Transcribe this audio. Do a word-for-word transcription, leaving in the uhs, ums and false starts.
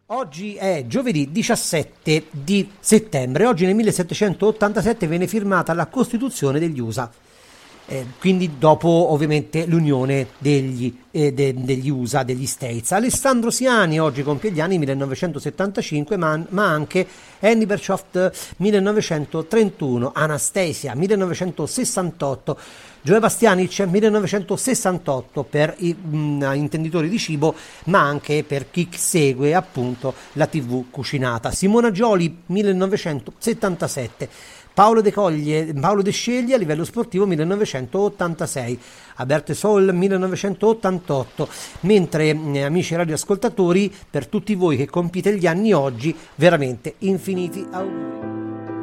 Oggi è giovedì diciassette di settembre. Oggi nel millesettecentottantasette viene firmata la Costituzione degli U S A. Eh, quindi dopo ovviamente l'unione degli, eh, de, degli U S A, degli States. Alessandro Siani oggi compie gli anni, millenovecentosettantacinque, ma, ma anche Annie Berchoft millenovecentotrentuno, Anastasia millenovecentosessantotto, Gioe Bastianic millenovecentosessantotto per i mh, intenditori di cibo, ma anche per chi segue appunto la tivù cucinata. Simona Gioli millenovecentosettantasette, Paolo De Coglie, Paolo De Sceglie a livello sportivo millenovecentottantasei, Albert Sol millenovecentottantotto, mentre eh, amici radioascoltatori, per tutti voi che compite gli anni oggi, veramente infiniti auguri.